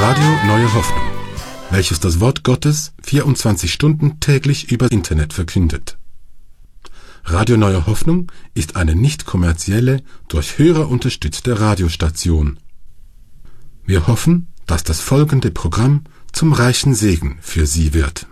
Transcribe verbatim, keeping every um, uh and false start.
Radio Neue Hoffnung, welches das Wort Gottes vierundzwanzig Stunden täglich über Internet verkündet. Radio Neue Hoffnung ist eine nicht kommerzielle, durch Hörer unterstützte Radiostation. Wir hoffen, dass das folgende Programm zum reichen Segen für Sie wird.